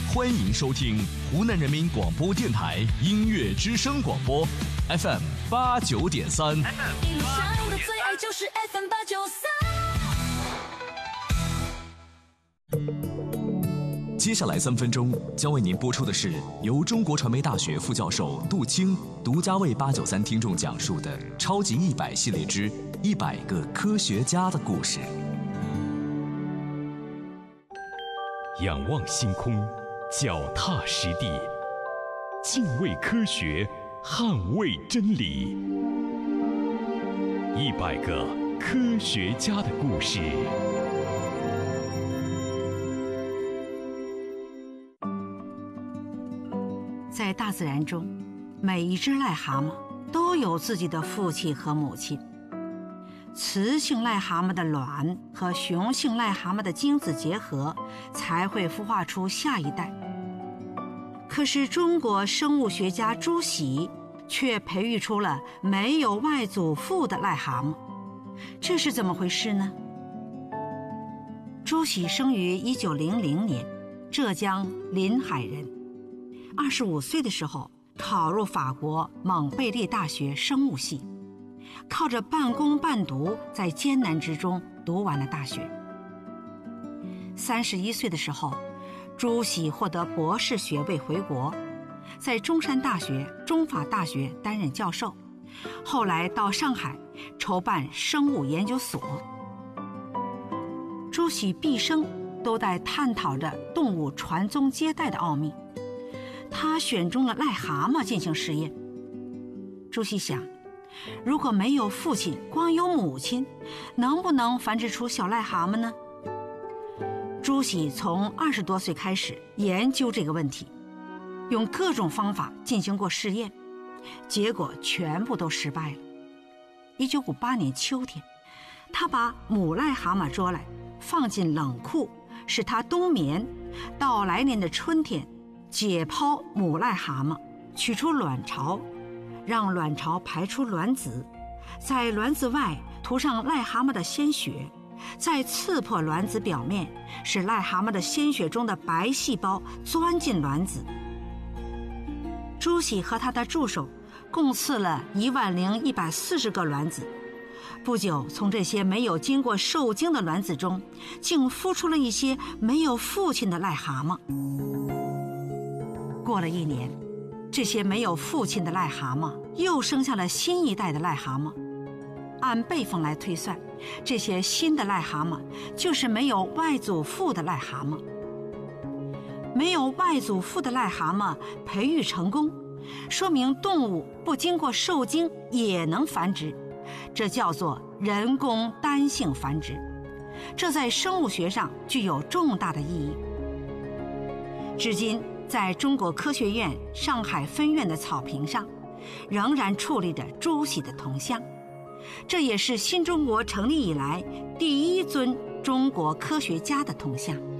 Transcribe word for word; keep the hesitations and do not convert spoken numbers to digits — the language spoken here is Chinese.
欢迎收听湖南人民广播电台音乐之声广播 F M 八九点三。 一路上的最爱就是 F M 八九三。接下来三分钟将为您播出的是由中国传媒大学副教授杜青独家为八九三听众讲述的《超级一百》系列之一百个科学家的故事。 仰望星空，脚踏实地，敬畏科学，捍卫真理。一百个科学家的故事。 在大自然中，每一只癞蛤蟆都有自己的父亲和母亲。雌性癞蛤蟆的卵和雄性癞蛤蟆的精子结合，才会孵化出下一代。可是中国生物学家朱熹却培育出了没有外祖父的癞蛤蟆，这是怎么回事呢？朱熹生于一九零零年，浙江临海人。二十五岁的时候考入法国蒙贝利大学生物系，靠着半工半读，在艰难之中读完了大学。三十一岁的时候，朱熹获得博士学位回国，在中山大学、中法大学担任教授，后来到上海筹办生物研究所。朱熹毕生都在探讨着动物传宗接代的奥秘。他选中了癞蛤蟆进行实验。朱熹想，如果没有父亲，光有母亲，能不能繁殖出小癞蛤蟆呢？朱熹从二十多岁开始研究这个问题，用各种方法进行过试验，结果全部都失败了。一九五八年秋天，他把母癞蛤蟆捉来，放进冷库，使它冬眠，到来年的春天解剖母癞蛤蟆，取出卵巢，让卵巢排出卵子，在卵子外涂上癞蛤蟆的鲜血，再刺破卵子表面，使癞蛤蟆的鲜血中的白细胞钻进卵子。朱熹和他的助手共刺了一万零一百四十个卵子，不久，从这些没有经过受精的卵子中，竟孵出了一些没有父亲的癞蛤蟆。过了一年，这些没有父亲的癞蛤蟆又生下了新一代的癞蛤蟆。按辈分来推算，这些新的癞蛤蟆就是没有外祖父的癞蛤蟆。没有外祖父的癞蛤蟆培育成功，说明动物不经过受精也能繁殖，这叫做人工单性繁殖。这在生物学上具有重大的意义。至今，在中国科学院上海分院的草坪上，仍然矗立着朱熹的铜像，这也是新中国成立以来第一尊中国科学家的铜像。